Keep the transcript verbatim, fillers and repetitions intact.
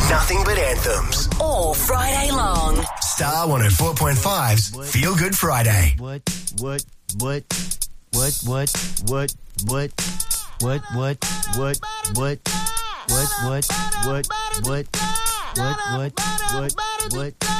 Nothing but anthems. All Friday long. Star one oh four point five's Feel Good Friday. What, what, what, what, what, what, what, what, what, what, what, what, what, what, what, what, what, what, what,